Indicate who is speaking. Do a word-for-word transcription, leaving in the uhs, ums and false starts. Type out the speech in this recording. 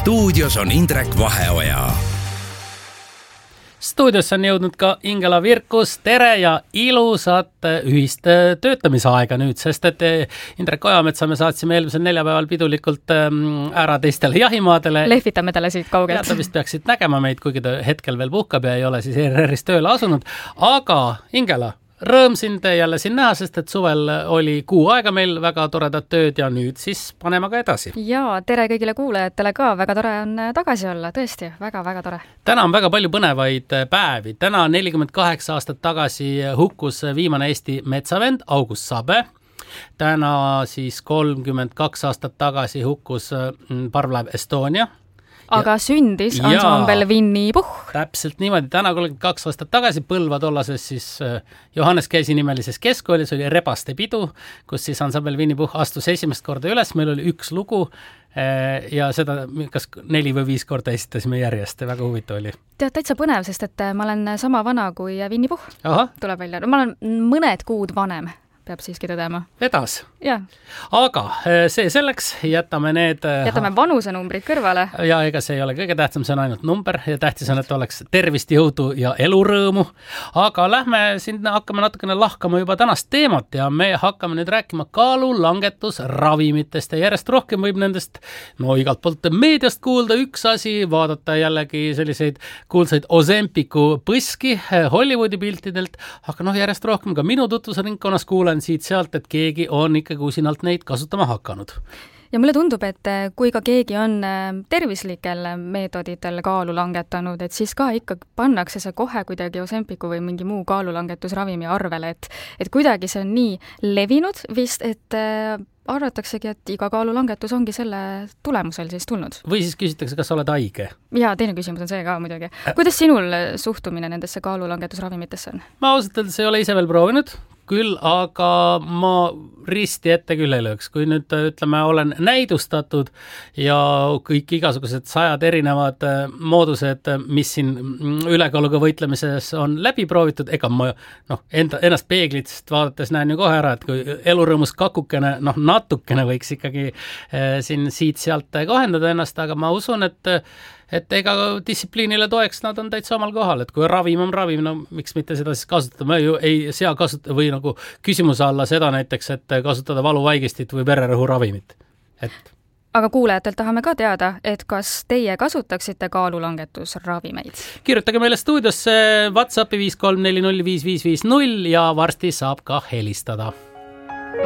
Speaker 1: stuudios on Indrek Vaheoja.
Speaker 2: Stuudios on jõudnud ka Ingela Virkus, tere ja ilusat ühist töötamisaega nüüd, sest et Indrek Ojametsa me saatsime eelmisel neljapäeval pidulikult ära teistele jahimaadele.
Speaker 3: Lehvitame talle siit kaugelt.
Speaker 2: Ja ta vist peaksid nägema meid, kuigi ta hetkel veel puhkab ja ei ole siis E R R-is tööle asunud. Aga Ingela, rõõm sind jälle siin näha, sest et suvel oli kuu aega meil väga toredad tööd ja nüüd siis paneme ka edasi.
Speaker 3: Ja tere kõigile kuulajatele ka, väga tore on tagasi olla, tõesti, väga-väga tore.
Speaker 2: Täna on väga palju põnevaid päevi. Täna nelikümmend kaheksa aastat tagasi hukkus viimane Eesti metsavend August Sabe. Täna siis kolmkümmend kaks aastat tagasi hukkus parvlaev Estonia.
Speaker 3: Aga ja, sündis ansambel Winny Puhh.
Speaker 2: Täpselt niimoodi. Täna kolmkümmend kaks aastat tagasi Põlva tollases siis Johannes Käisi nimelises keskkoolis oli Rebaste pidu, kus siis ansambel Winny Puhh astus esimest korda üles. Meil oli üks lugu ja seda kas neli või viis korda esitasime järjest. Väga huvitav oli.
Speaker 3: Tead, täitsa põnev, sest et ma olen sama vana kui Winny Puhh.
Speaker 2: Aha.
Speaker 3: Tuleb välja. Ma olen mõned kuud vanem. Peab siiski tõdema.
Speaker 2: Vedas.
Speaker 3: Ja.
Speaker 2: Aga see selleks, jätame need...
Speaker 3: Jätame vanusenumbrid kõrvale.
Speaker 2: Ja ega see ei ole kõige tähtsam, see on ainult number ja tähtis on, et oleks tervist, jõudu ja elurõõmu. Aga lähme sinna, hakkame natukene lahkama juba tänast teemat ja me hakkame nüüd rääkima kaalulangetusravimitest ja järjest rohkem võib nendest no igalt poolt meediast kuulda üks asi, vaadata jällegi selliseid kuulsaid Ozempiku põski Hollywoodi piltidelt, aga noh järjest rohkem ka minu tutvusringkonnas kuulen siit sealt, et keegi on ikkagi usinalt neid kasutama hakanud.
Speaker 3: Ja mulle tundub, et kui ka keegi on tervislikel meetoditel kaalu langetanud, et siis ka ikka pannakse see kohe kuidagi Ozempiku või mingi muu kaalulangetusravimi arvele, et, et kuidagi see on nii levinud vist, et arvataksegi, et iga kaalulangetus ongi selle tulemusel siis tulnud.
Speaker 2: Või siis küsitakse, kas oled haige?
Speaker 3: Ja teine küsimus on see ka muidugi. Kuidas sinul suhtumine nendesse kaalulangetusravimitesse on?
Speaker 2: Ma ausalt öeldes ei ole ise veel proovinud, küll, aga ma risti ette küll ei lööks. Kui nüüd ütleme, olen näidustatud ja kõik igasugused sajad erinevad moodused, mis siin ülekaaluga võitlemises on läbi proovitud, ega ma noh, enda, ennast peeglitest vaadates näen ju kohe ära, et kui elurõõmus kakukene, noh natukene võiks ikkagi eh, siin siit-sealt kohendada ennast, aga ma usun, et et ega distsipliinile toeks nad on täitsa omal kohal, et kui ravim on ravim, no miks mitte seda siis kasutada, ma ju ei sea kasutada või nagu küsimuse alla seda näiteks, et kasutada valuvaigistit või vererõhu ravimit. Et...
Speaker 3: Aga kuulajatelt tahame ka teada, et kas teie kasutaksite kaalulangetusravimeid?
Speaker 2: Kirjutage meile stuudiosse WhatsAppi viis kolm neli null viis viis viis null ja varsti saab ka helistada.